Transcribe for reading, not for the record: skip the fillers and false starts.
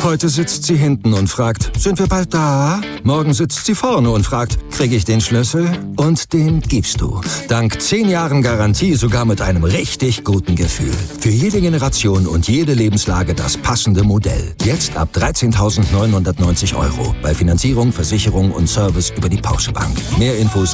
Heute sitzt sie hinten und fragt, sind wir bald da? Morgen sitzt sie vorne und fragt, kriege ich den Schlüssel? Und den gibst du. Dank 10 Jahren Garantie sogar mit einem richtig guten Gefühl. Für jede Generation und jede Lebenslage das passende Modell. Jetzt ab 13.990 €. Bei Finanzierung, Versicherung und Service über die Porsche Bank. Mehr Infos